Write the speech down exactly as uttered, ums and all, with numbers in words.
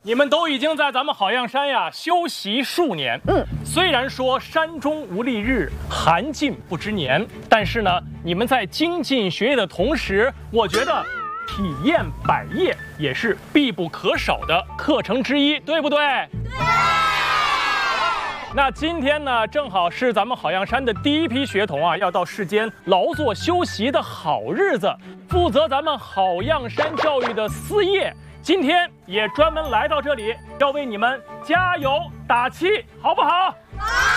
你们都已经在咱们好样山呀修习数年。 嗯， 虽然说山中无丽日，寒尽不知年，但是呢，你们在精进学业的同时，我觉得体验百业也是必不可少的课程之一，对不对？对。那今天呢，正好是咱们好样山的第一批学童啊，要到世间劳作修习的好日子。负责咱们好样山教育的司业，今天也专门来到这里，要为你们加油打气，好不好？好。